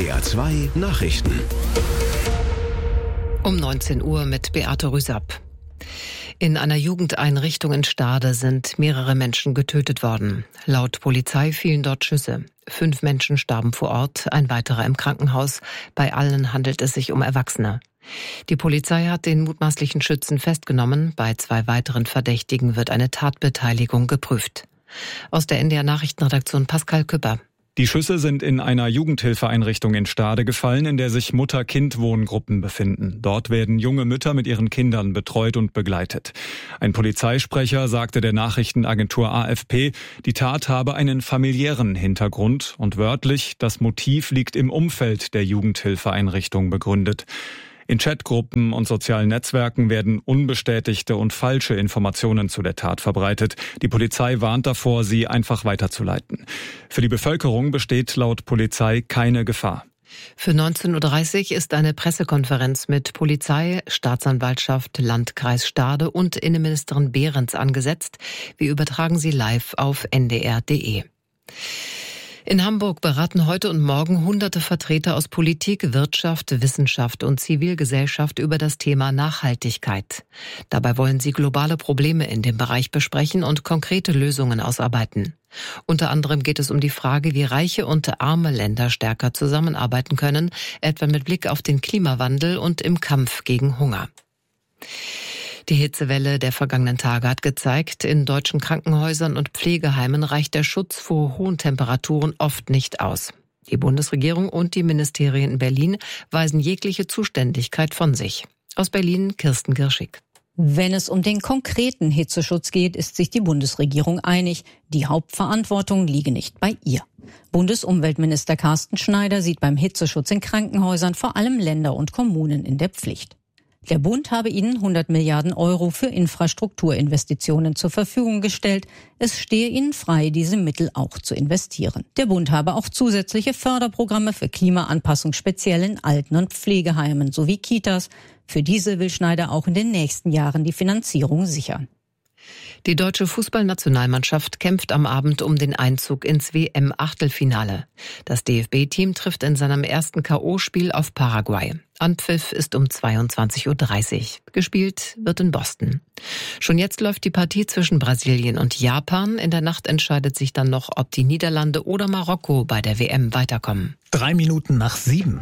NDR 2 Nachrichten. Um 19 Uhr mit Beate Rüsapp. In einer Jugendeinrichtung in Stade sind mehrere Menschen getötet worden. Laut Polizei fielen dort Schüsse. 5 Menschen starben vor Ort, ein weiterer im Krankenhaus. Bei allen handelt es sich um Erwachsene. Die Polizei hat den mutmaßlichen Schützen festgenommen. Bei 2 weiteren Verdächtigen wird eine Tatbeteiligung geprüft. Aus der NDR Nachrichtenredaktion Pascal Küpper. Die Schüsse sind in einer Jugendhilfeeinrichtung in Stade gefallen, in der sich Mutter-Kind-Wohngruppen befinden. Dort werden junge Mütter mit ihren Kindern betreut und begleitet. Ein Polizeisprecher sagte der Nachrichtenagentur AFP, die Tat habe einen familiären Hintergrund und wörtlich, das Motiv liegt im Umfeld der Jugendhilfeeinrichtung begründet. In Chatgruppen und sozialen Netzwerken werden unbestätigte und falsche Informationen zu der Tat verbreitet. Die Polizei warnt davor, sie einfach weiterzuleiten. Für die Bevölkerung besteht laut Polizei keine Gefahr. Für 19.30 Uhr ist eine Pressekonferenz mit Polizei, Staatsanwaltschaft, Landkreis Stade und Innenministerin Behrens angesetzt. Wir übertragen sie live auf ndr.de. In Hamburg beraten heute und morgen hunderte Vertreter aus Politik, Wirtschaft, Wissenschaft und Zivilgesellschaft über das Thema Nachhaltigkeit. Dabei wollen sie globale Probleme in dem Bereich besprechen und konkrete Lösungen ausarbeiten. Unter anderem geht es um die Frage, wie reiche und arme Länder stärker zusammenarbeiten können, etwa mit Blick auf den Klimawandel und im Kampf gegen Hunger. Die Hitzewelle der vergangenen Tage hat gezeigt, in deutschen Krankenhäusern und Pflegeheimen reicht der Schutz vor hohen Temperaturen oft nicht aus. Die Bundesregierung und die Ministerien in Berlin weisen jegliche Zuständigkeit von sich. Aus Berlin Kirsten Girschig. Wenn es um den konkreten Hitzeschutz geht, ist sich die Bundesregierung einig. Die Hauptverantwortung liege nicht bei ihr. Bundesumweltminister Carsten Schneider sieht beim Hitzeschutz in Krankenhäusern vor allem Länder und Kommunen in der Pflicht. Der Bund habe ihnen 100 Milliarden Euro für Infrastrukturinvestitionen zur Verfügung gestellt. Es stehe ihnen frei, diese Mittel auch zu investieren. Der Bund habe auch zusätzliche Förderprogramme für Klimaanpassung speziell in Alten- und Pflegeheimen sowie Kitas. Für diese will Schneider auch in den nächsten Jahren die Finanzierung sichern. Die deutsche Fußballnationalmannschaft kämpft am Abend um den Einzug ins WM-Achtelfinale. Das DFB-Team trifft in seinem ersten K.O.-Spiel auf Paraguay. Anpfiff ist um 22.30 Uhr. Gespielt wird in Boston. Schon jetzt läuft die Partie zwischen Brasilien und Japan. In der Nacht entscheidet sich dann noch, ob die Niederlande oder Marokko bei der WM weiterkommen. 7:03.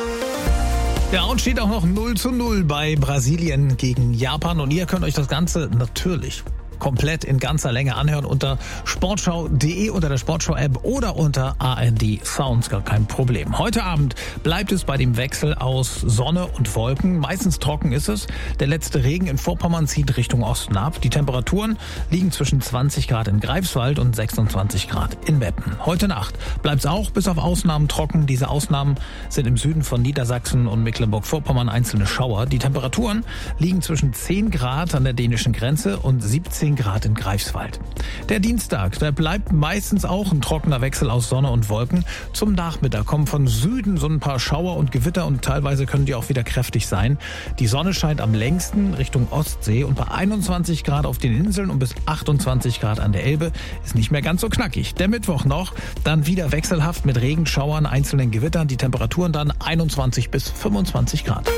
Ja, und steht auch noch 0:0 bei Brasilien gegen Japan. Und ihr könnt euch das Ganze natürlich komplett in ganzer Länge anhören unter sportschau.de, unter der Sportschau-App oder unter ARD Sounds, gar kein Problem. Heute Abend bleibt es bei dem Wechsel aus Sonne und Wolken. Meistens trocken ist es. Der letzte Regen in Vorpommern zieht Richtung Osten ab. Die Temperaturen liegen zwischen 20 Grad in Greifswald und 26 Grad in Meppen. Heute Nacht bleibt es auch bis auf Ausnahmen trocken. Diese Ausnahmen sind im Süden von Niedersachsen und Mecklenburg-Vorpommern einzelne Schauer. Die Temperaturen liegen zwischen 10 Grad an der dänischen Grenze und 17 Grad in Greifswald. Der Dienstag, der bleibt meistens auch ein trockener Wechsel aus Sonne und Wolken. Zum Nachmittag kommen von Süden so ein paar Schauer und Gewitter und teilweise können die auch wieder kräftig sein. Die Sonne scheint am längsten Richtung Ostsee und bei 21 Grad auf den Inseln und bis 28 Grad an der Elbe ist nicht mehr ganz so knackig. Der Mittwoch noch, dann wieder wechselhaft mit Regenschauern, einzelnen Gewittern, die Temperaturen dann 21 bis 25 Grad.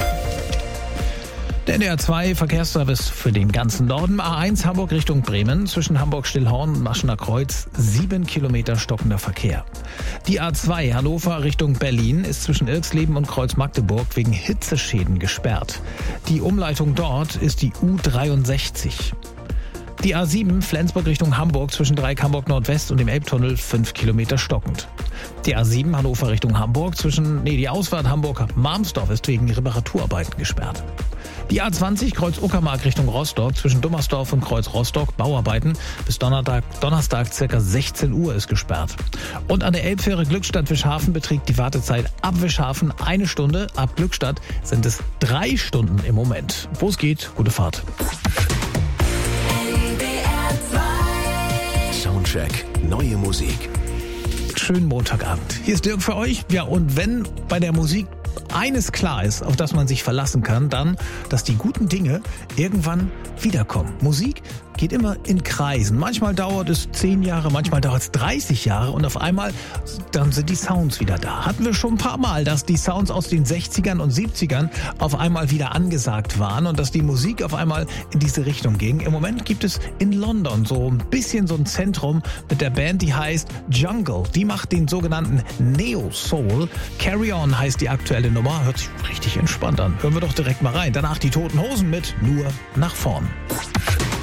Der NDR 2 Verkehrsservice für den ganzen Norden. A1 Hamburg Richtung Bremen. Zwischen Hamburg-Stillhorn und Maschener Kreuz 7 Kilometer stockender Verkehr. Die A2 Hannover Richtung Berlin ist zwischen Irxleben und Kreuz-Magdeburg wegen Hitzeschäden gesperrt. Die Umleitung dort ist die U63. Die A7 Flensburg Richtung Hamburg zwischen Dreieck Hamburg Nordwest und dem Elbtunnel 5 Kilometer stockend. Die A7 Hannover Richtung Hamburg die Ausfahrt Hamburg-Marmsdorf ist wegen Reparaturarbeiten gesperrt. Die A20 Kreuz Uckermark Richtung Rostock zwischen Dummersdorf und Kreuz Rostock Bauarbeiten bis Donnerstag ca. 16 Uhr ist gesperrt. Und an der Elbfähre Glückstadt-Wischhafen beträgt die Wartezeit ab Wischhafen 1 Stunde, ab Glückstadt sind es 3 Stunden im Moment. Wo es geht, gute Fahrt. Soundcheck, neue Musik. Schönen Montagabend. Hier ist Dirk für euch. Ja, und wenn bei der Musik eines klar ist, auf das man sich verlassen kann, dann, dass die guten Dinge irgendwann wiederkommen. Musik geht immer in Kreisen. Manchmal dauert es 10 Jahre, manchmal dauert es 30 Jahre und auf einmal dann sind die Sounds wieder da. Hatten wir schon ein paar Mal, dass die Sounds aus den 60ern und 70ern auf einmal wieder angesagt waren und dass die Musik auf einmal in diese Richtung ging. Im Moment gibt es in London so ein bisschen so ein Zentrum mit der Band, die heißt Jungle. Die macht den sogenannten Neo-Soul. Carry On heißt die aktuelle Nummer. Hört sich richtig entspannt an. Hören wir doch direkt mal rein. Danach die Toten Hosen mit Nur nach vorn.